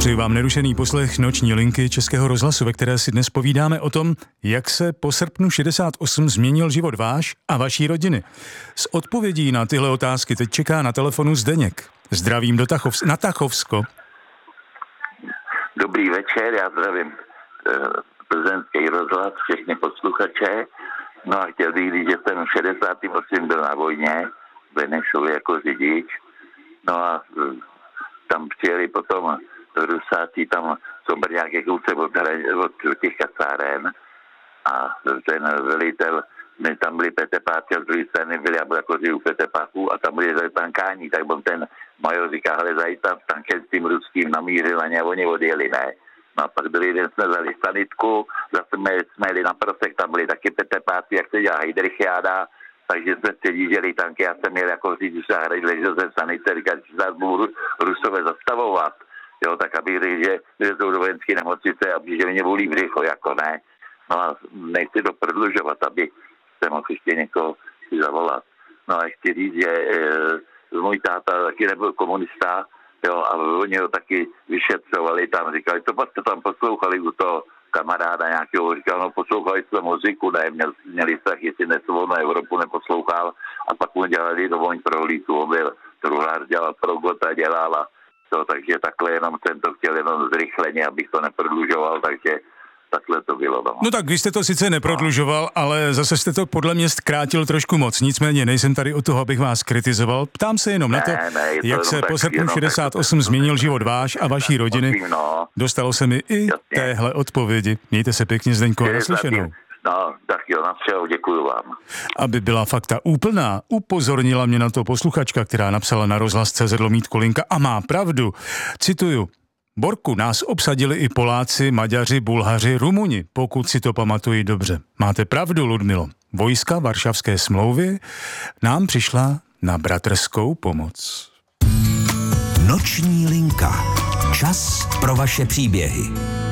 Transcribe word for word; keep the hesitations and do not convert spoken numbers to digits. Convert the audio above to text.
Přeji vám nerušený poslech Noční linky Českého rozhlasu, ve které si dnes povídáme o tom, jak se po srpnu šedesát osm změnil život váš a vaší rodiny. S odpovědí na tyhle otázky teď čeká na telefonu Zdeněk. Zdravím do Tachov- na Tachovsko. Dobrý večer, já zdravím prezidentský rozhlas, všechny posluchače. No a chtěl bych říct, že jsem v šedesátém osmém byl na vojně, v Benešově jako řidič. No a tam přijeli potom Rusáci, tam jsou brňáky kousek od, od těch kacáren a ten velitel, my tam byli petepáci a z druhé strany byli, já byl jako u petepáků a tam byli tankání, tak on ten major říká, hele, zajít tam s tankem s tím ruským namířil na ně a oni odjeli, ne. No a pak byli jeden, jsme vzali sanitku, zase jsme, jsme jeli na Prosek, tam byli taky petepáci, jak se dělá Heidrichiáda, takže jsme předjížděli tanky, já jsem měl jako říct, že hrají, ležel jsem sanice, říkal, že se budou Rusové zastavovat, jo, tak abych řekl, že, že jsou do vojenské nemocnice a že mě bolí břicho, jako ne. No a nechci to prodlužovat, aby se mohl ještě někoho si zavolat. No a chci říct, že e, můj táta taky nebyl komunista, jo, a oni ho taky vyšetřovali tam, říkali, to pak jste tam poslouchali u toho kamaráda nějakého, říkal, no poslouchali jste muziku, ne, měl, měli strach, jestli nesvobodnou Evropu neposlouchal a pak mu dělali dovoň prohlídku, on byl truhlář, dělal pro Gota, dělala to, takže takhle jenom jsem to chtěl jenom zrychleně, abych to neprodlužoval, takže takhle to bylo. No. no tak vy jste to sice neprodlužoval, ale zase jste to podle mě zkrátil trošku moc. Nicméně nejsem tady o toho, abych vás kritizoval. Ptám se jenom ne, na to, ne, to jak se po srpnu šedesát osm tak, změnil život váš a vaší rodiny. No. Dostalo se mi i jasně. téhle odpovědi. Mějte se pěkně, Zdeňko, naslyšenou. No, tak jo, na všeho, děkuju vám. Aby byla fakta úplná, upozornila mě na to posluchačka, která napsala na rozhlas tečka cé zet lomítko linka a má pravdu. Cituju. Borku, nás obsadili i Poláci, Maďaři, Bulhaři, Rumuni, pokud si to pamatuji dobře. Máte pravdu, Ludmilo. Vojska Varšavské smlouvy nám přišla na bratrskou pomoc. Noční linka. Čas pro vaše příběhy.